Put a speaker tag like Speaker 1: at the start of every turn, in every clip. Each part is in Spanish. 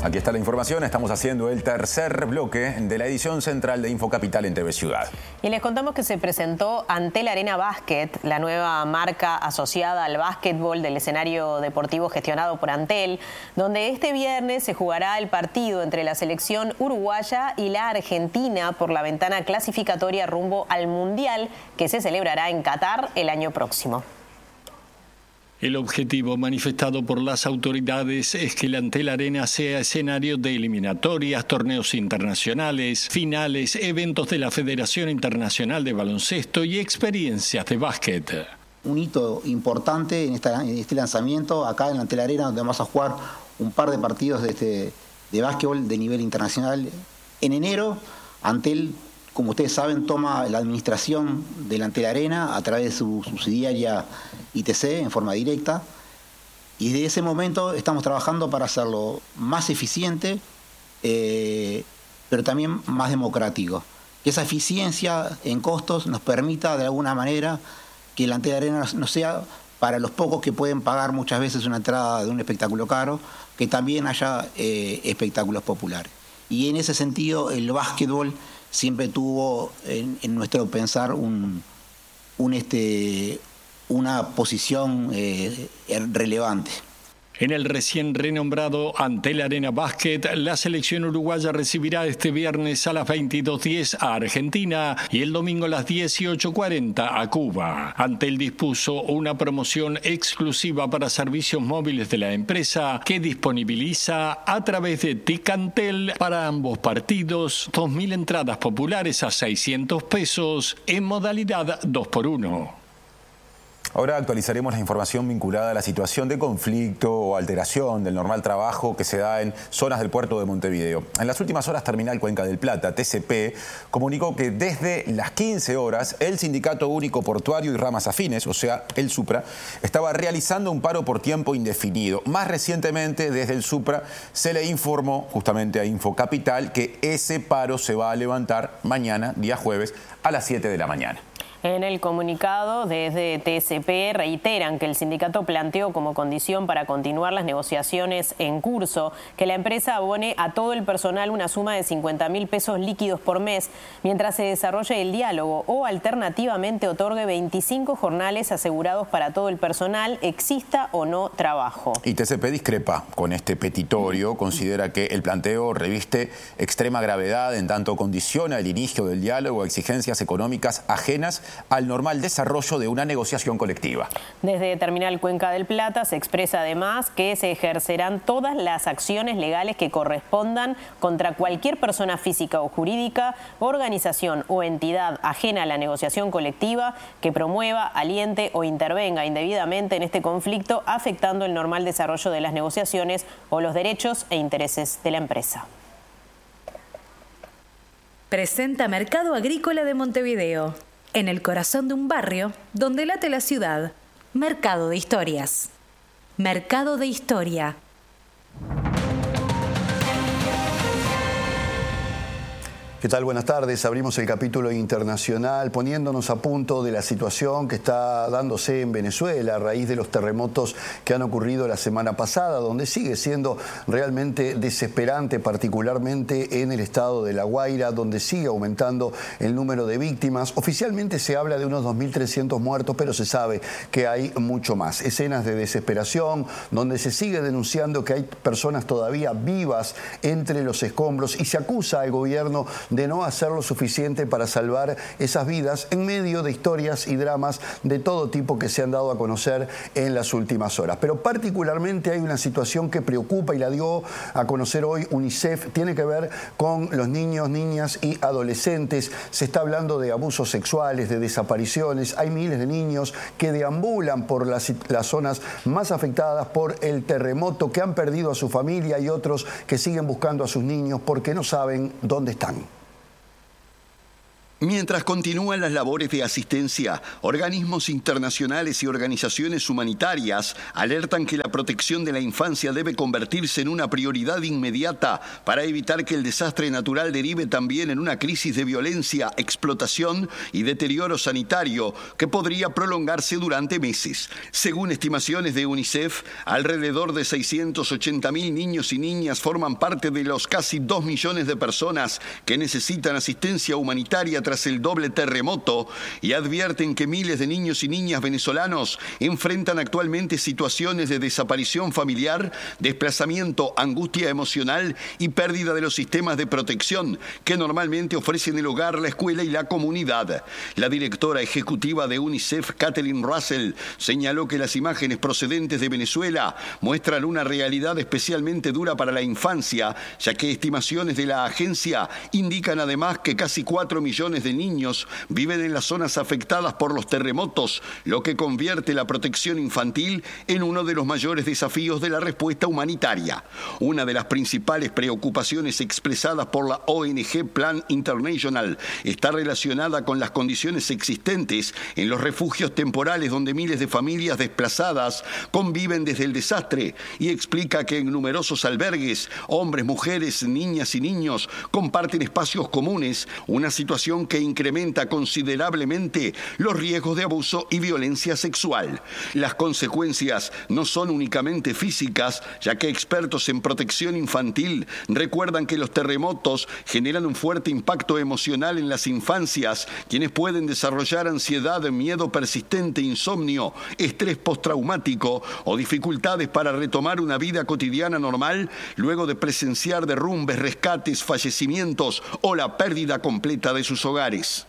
Speaker 1: Aquí está la información. Estamos haciendo el tercer bloque de la edición central de Infocapital en TV Ciudad.
Speaker 2: Y les contamos que se presentó Antel Arena Basket, la nueva marca asociada al básquetbol del escenario deportivo gestionado por Antel, donde este viernes se jugará el partido entre la selección uruguaya y la Argentina por la ventana clasificatoria rumbo al Mundial, que se celebrará en Qatar el año próximo.
Speaker 3: El objetivo manifestado por las autoridades es que la Antel Arena sea escenario de eliminatorias, torneos internacionales, finales, eventos de la Federación Internacional de Baloncesto y experiencias de básquet.
Speaker 4: Un hito importante en este lanzamiento acá en la Antel Arena, donde vamos a jugar un par de partidos de básquetbol de nivel internacional. En enero, Antel, como ustedes saben, toma la administración de la Antel Arena a través de su subsidiaria ITC en forma directa, y desde ese momento estamos trabajando para hacerlo más eficiente, pero también más democrático. Que esa eficiencia en costos nos permita de alguna manera que la Antel Arena no sea para los pocos que pueden pagar muchas veces una entrada de un espectáculo caro, que también haya espectáculos populares. Y en ese sentido el básquetbol siempre tuvo en nuestro pensar una posición relevante.
Speaker 3: En el recién renombrado Antel Arena Basket, la selección uruguaya recibirá este viernes a las 22:10 a Argentina y el domingo a las 18:40 a Cuba. Antel dispuso una promoción exclusiva para servicios móviles de la empresa que disponibiliza a través de TIC Antel para ambos partidos 2.000 entradas populares a 600 pesos en modalidad 2x1.
Speaker 1: Ahora actualizaremos la información vinculada a la situación de conflicto o alteración del normal trabajo que se da en zonas del puerto de Montevideo. En las últimas horas, Terminal Cuenca del Plata, TCP, comunicó que desde las 15 horas el Sindicato Único Portuario y Ramas Afines, o sea, el SUPRA, estaba realizando un paro por tiempo indefinido. Más recientemente, desde el SUPRA, se le informó justamente a Infocapital que ese paro se va a levantar mañana, día jueves, a las 7 de la mañana.
Speaker 2: En el comunicado desde TSP reiteran que el sindicato planteó como condición para continuar las negociaciones en curso que la empresa abone a todo el personal una suma de 50.000 pesos líquidos por mes mientras se desarrolle el diálogo o alternativamente otorgue 25 jornales asegurados para todo el personal, exista o no trabajo.
Speaker 1: Y TSP discrepa con este petitorio, considera que el planteo reviste extrema gravedad en tanto condiciona el inicio del diálogo a exigencias económicas ajenas al normal desarrollo de una negociación colectiva.
Speaker 2: Desde Terminal Cuenca del Plata se expresa además que se ejercerán todas las acciones legales que correspondan contra cualquier persona física o jurídica, organización o entidad ajena a la negociación colectiva que promueva, aliente o intervenga indebidamente en este conflicto afectando el normal desarrollo de las negociaciones o los derechos e intereses de la empresa.
Speaker 5: Presenta Mercado Agrícola de Montevideo. En el corazón de un barrio donde late la ciudad. Mercado de Historias. Mercado de Historia.
Speaker 6: ¿Qué tal? Buenas tardes. Abrimos el capítulo internacional poniéndonos a punto de la situación que está dándose en Venezuela a raíz de los terremotos que han ocurrido la semana pasada, donde sigue siendo realmente desesperante, particularmente en el estado de La Guaira, donde sigue aumentando el número de víctimas. Oficialmente se habla de unos 2.300 muertos, pero se sabe que hay mucho más. Escenas de desesperación, donde se sigue denunciando que hay personas todavía vivas entre los escombros y se acusa al gobierno de no hacer lo suficiente para salvar esas vidas en medio de historias y dramas de todo tipo que se han dado a conocer en las últimas horas. Pero particularmente hay una situación que preocupa y la dio a conocer hoy UNICEF, tiene que ver con los niños, niñas y adolescentes. Se está hablando de abusos sexuales, de desapariciones. Hay miles de niños que deambulan por las zonas más afectadas por el terremoto, que han perdido a su familia y otros que siguen buscando a sus niños porque no saben dónde están.
Speaker 7: Mientras continúan las labores de asistencia, organismos internacionales y organizaciones humanitarias alertan que la protección de la infancia debe convertirse en una prioridad inmediata para evitar que el desastre natural derive también en una crisis de violencia, explotación y deterioro sanitario que podría prolongarse durante meses. Según estimaciones de UNICEF, alrededor de 680.000 niños y niñas forman parte de los casi 2 millones de personas que necesitan asistencia humanitaria tras el doble terremoto, y advierten que miles de niños y niñas venezolanos enfrentan actualmente situaciones de desaparición familiar, desplazamiento, angustia emocional y pérdida de los sistemas de protección que normalmente ofrecen el hogar, la escuela y la comunidad. La directora ejecutiva de UNICEF, Kathleen Russell, señaló que las imágenes procedentes de Venezuela muestran una realidad especialmente dura para la infancia, ya que estimaciones de la agencia indican además que casi 4 millones de niños viven en las zonas afectadas por los terremotos, lo que convierte la protección infantil en uno de los mayores desafíos de la respuesta humanitaria. Una de las principales preocupaciones expresadas por la ONG Plan International está relacionada con las condiciones existentes en los refugios temporales donde miles de familias desplazadas conviven desde el desastre, y explica que en numerosos albergues, hombres, mujeres, niñas y niños comparten espacios comunes, una situación que incrementa considerablemente los riesgos de abuso y violencia sexual. Las consecuencias no son únicamente físicas, ya que expertos en protección infantil recuerdan que los terremotos generan un fuerte impacto emocional en las infancias, quienes pueden desarrollar ansiedad, miedo persistente, insomnio, estrés postraumático o dificultades para retomar una vida cotidiana normal luego de presenciar derrumbes, rescates, fallecimientos o la pérdida completa de sus hogares.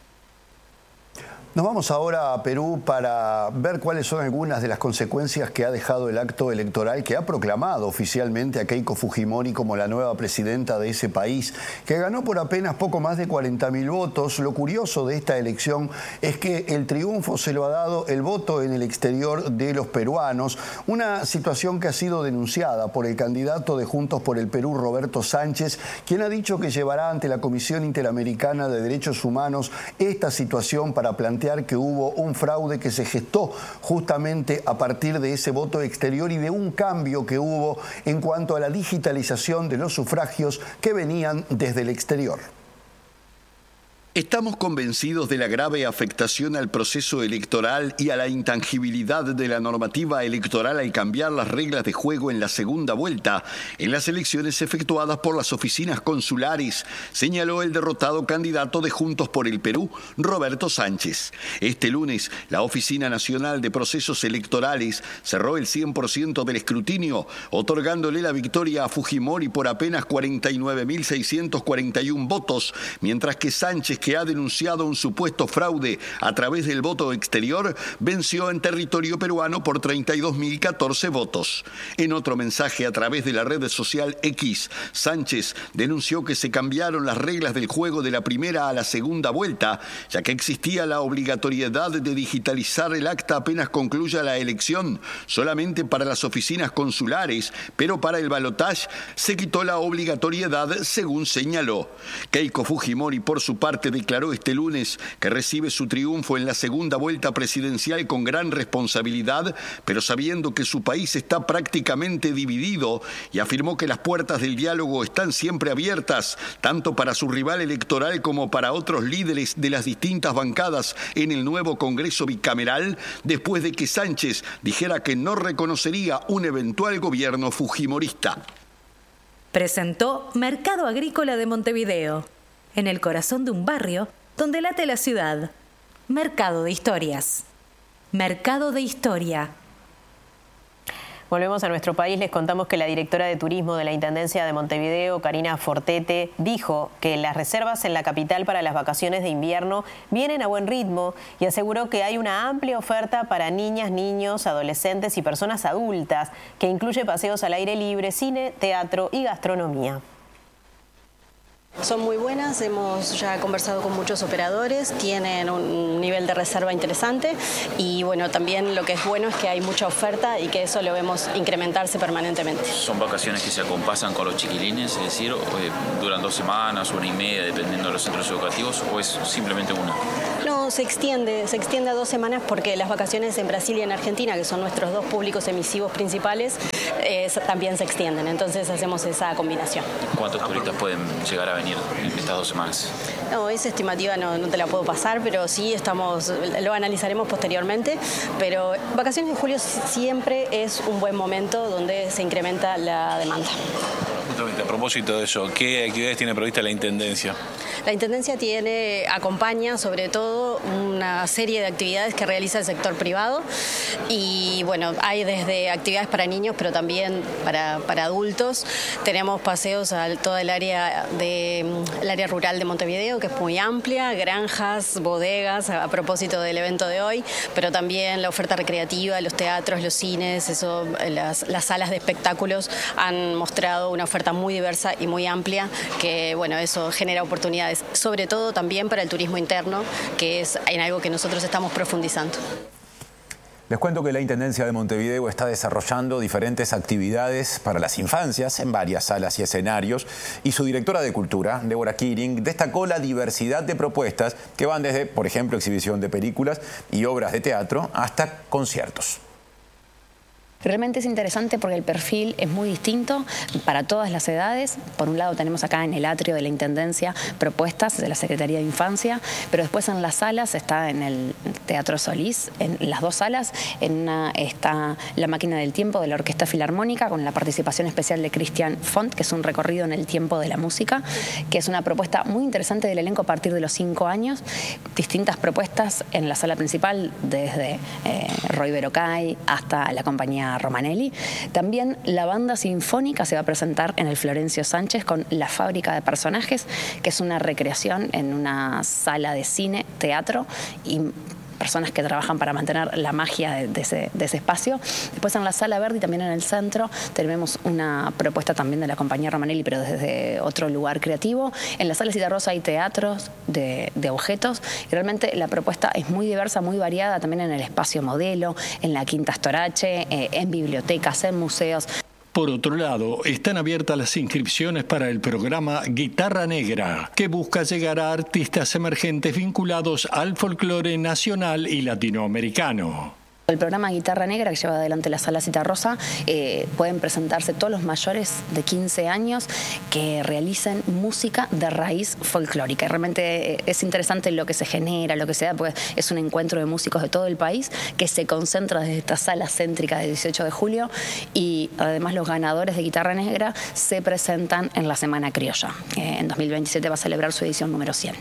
Speaker 6: Nos vamos ahora a Perú para ver cuáles son algunas de las consecuencias que ha dejado el acto electoral que ha proclamado oficialmente a Keiko Fujimori como la nueva presidenta de ese país, que ganó por apenas poco más de 40.000 votos. Lo curioso de esta elección es que el triunfo se lo ha dado el voto en el exterior de los peruanos, una situación que ha sido denunciada por el candidato de Juntos por el Perú, Roberto Sánchez, quien ha dicho que llevará ante la Comisión Interamericana de Derechos Humanos esta situación para plantear que hubo un fraude que se gestó justamente a partir de ese voto exterior y de un cambio que hubo en cuanto a la digitalización de los sufragios que venían desde el exterior.
Speaker 7: Estamos convencidos de la grave afectación al proceso electoral y a la intangibilidad de la normativa electoral al cambiar las reglas de juego en la segunda vuelta en las elecciones efectuadas por las oficinas consulares, señaló el derrotado candidato de Juntos por el Perú, Roberto Sánchez. Este lunes, la Oficina Nacional de Procesos Electorales cerró el 100% del escrutinio, otorgándole la victoria a Fujimori por apenas 49.641 votos, mientras que Sánchez, que ha denunciado un supuesto fraude a través del voto exterior, venció en territorio peruano por 32.014 votos. En otro mensaje a través de la red social X, Sánchez denunció que se cambiaron las reglas del juego de la primera a la segunda vuelta, ya que existía la obligatoriedad de digitalizar el acta apenas concluya la elección, solamente para las oficinas consulares, pero para el balotaje se quitó la obligatoriedad, según señaló. Keiko Fujimori, por su parte, declaró este lunes que recibe su triunfo en la segunda vuelta presidencial con gran responsabilidad, pero sabiendo que su país está prácticamente dividido, y afirmó que las puertas del diálogo están siempre abiertas, tanto para su rival electoral como para otros líderes de las distintas bancadas en el nuevo Congreso bicameral, después de que Sánchez dijera que no reconocería un eventual gobierno fujimorista.
Speaker 5: Presentó Mercado Agrícola de Montevideo, en el corazón de un barrio donde late la ciudad. Mercado de Historias. Mercado de Historia.
Speaker 2: Volvemos a nuestro país. Les contamos que la directora de Turismo de la Intendencia de Montevideo, Karina Fortete, dijo que las reservas en la capital para las vacaciones de invierno vienen a buen ritmo y aseguró que hay una amplia oferta para niñas, niños, adolescentes y personas adultas, que incluye paseos al aire libre, cine, teatro y gastronomía.
Speaker 8: Son muy buenas, hemos ya conversado con muchos operadores, tienen un nivel de reserva interesante y bueno, también lo que es bueno es que hay mucha oferta y que eso lo vemos incrementarse permanentemente.
Speaker 9: Son vacaciones que se acompasan con los chiquilines, es decir, duran 2 semanas, 1 y media, dependiendo de los centros educativos, o es simplemente una.
Speaker 8: No, se extiende a 2 semanas porque las vacaciones en Brasil y en Argentina, que son nuestros 2 públicos emisivos principales, también se extienden, entonces hacemos esa combinación.
Speaker 9: ¿Cuántos turistas pueden llegar a venir en estas 2 semanas?
Speaker 8: No, esa estimativa no te la puedo pasar, pero sí lo analizaremos posteriormente, pero vacaciones de julio siempre es un buen momento donde se incrementa la demanda.
Speaker 10: Justamente, a propósito de eso, ¿qué actividades tiene prevista la Intendencia?
Speaker 8: La Intendencia acompaña sobre todo una serie de actividades que realiza el sector privado y bueno, hay desde actividades para niños pero también para adultos. Tenemos paseos a toda el área rural de Montevideo, que es muy amplia, granjas, bodegas, a propósito del evento de hoy, pero también la oferta recreativa, los teatros, los cines, las salas de espectáculos han mostrado una oferta muy diversa y muy amplia que bueno, eso genera oportunidades, sobre todo también para el turismo interno, que es en algo que nosotros estamos profundizando.
Speaker 1: Les cuento que la Intendencia de Montevideo está desarrollando diferentes actividades para las infancias en varias salas y escenarios y su directora de Cultura, Débora Quiring, destacó la diversidad de propuestas que van desde, por ejemplo, exhibición de películas y obras de teatro hasta conciertos.
Speaker 11: Realmente es interesante porque el perfil es muy distinto para todas las edades. Por un lado tenemos acá en el atrio de la Intendencia propuestas de la Secretaría de Infancia, pero después en las salas está en el Teatro Solís, en las 2 salas, en una está La Máquina del Tiempo de la Orquesta Filarmónica con la participación especial de Christian Font, que es un recorrido en el tiempo de la música, que es una propuesta muy interesante del elenco a partir de los 5 años. Distintas propuestas en la sala principal, desde Roy Berocay hasta la compañía Romanelli. También la banda sinfónica se va a presentar en el Florencio Sánchez con La Fábrica de Personajes, que es una recreación en una sala de cine, teatro y personas que trabajan para mantener la magia de ese espacio. Después en la Sala Verdi, también en el centro, tenemos una propuesta también de la compañía Romanelli, pero desde otro lugar creativo. En la Sala Citarrosa hay teatros de objetos y realmente la propuesta es muy diversa, muy variada, también en el espacio modelo, en la Quinta Storace, en bibliotecas, en museos.
Speaker 3: Por otro lado, están abiertas las inscripciones para el programa Guitarra Negra, que busca llegar a artistas emergentes vinculados al folclore nacional y latinoamericano.
Speaker 11: El programa Guitarra Negra que lleva adelante la Sala Citarrosa, pueden presentarse todos los mayores de 15 años que realicen música de raíz folclórica. Y realmente es interesante lo que se genera, lo que se da, porque es un encuentro de músicos de todo el país que se concentra desde esta sala céntrica del 18 de julio y además los ganadores de Guitarra Negra se presentan en la Semana Criolla. En 2027 va a celebrar su edición número 100.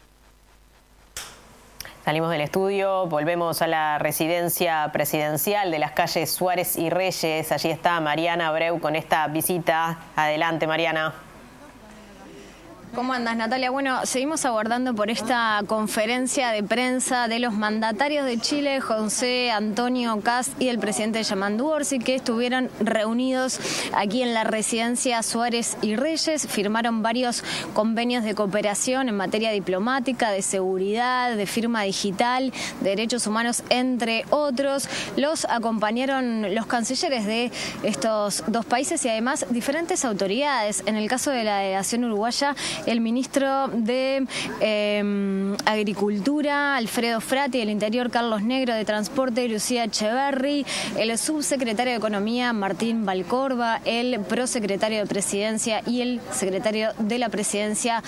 Speaker 2: Salimos del estudio, volvemos a la residencia presidencial de las calles Suárez y Reyes. Allí está Mariana Abreu con esta visita. Adelante, Mariana.
Speaker 12: ¿Cómo andas, Natalia? Bueno, seguimos aguardando por esta conferencia de prensa de los mandatarios de Chile, José Antonio Kast y el presidente Yamandu Orsi, que estuvieron reunidos aquí en la residencia Suárez y Reyes. Firmaron varios convenios de cooperación en materia diplomática, de seguridad, de firma digital, de derechos humanos, entre otros. Los acompañaron los cancilleres de estos 2 países y además diferentes autoridades. En el caso de la delegación uruguaya, el ministro de Agricultura, Alfredo Frati, del Interior, Carlos Negro, de Transporte, Lucía Echeverri, el subsecretario de Economía, Martín Valcorba, el prosecretario de Presidencia y el secretario de la Presidencia,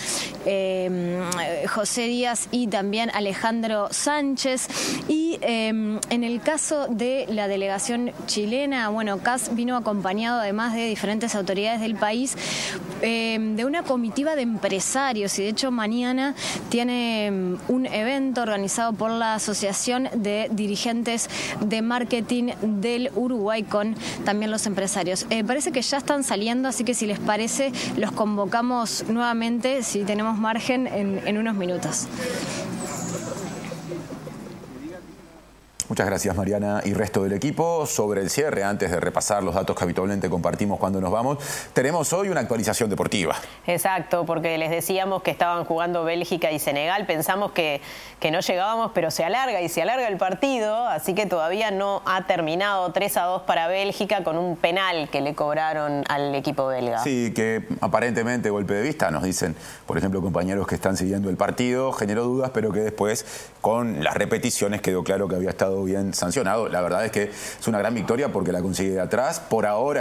Speaker 12: José Díaz, y también Alejandro Sánchez. Y en el caso de la delegación chilena, bueno, Kast vino acompañado además de diferentes autoridades del país, de una comitiva de empresarios, y de hecho mañana tiene un evento organizado por la Asociación de Dirigentes de Marketing del Uruguay con también los empresarios. Parece que ya están saliendo, así que si les parece los convocamos nuevamente, si tenemos margen, en unos minutos.
Speaker 1: Muchas gracias, Mariana y resto del equipo. Sobre el cierre, antes de repasar los datos que habitualmente compartimos cuando nos vamos, tenemos hoy una actualización deportiva.
Speaker 2: Exacto, porque les decíamos que estaban jugando Bélgica y Senegal. Pensamos que no llegábamos, pero se alarga y se alarga el partido, así que todavía no ha terminado. 3-2 para Bélgica con un penal que le cobraron al equipo belga.
Speaker 1: Sí, que aparentemente golpe de vista, nos dicen, por ejemplo, compañeros que están siguiendo el partido, generó dudas, pero que después, con las repeticiones, quedó claro que había estado bien sancionado. La verdad es que es una gran victoria porque la consigue de atrás. Por ahora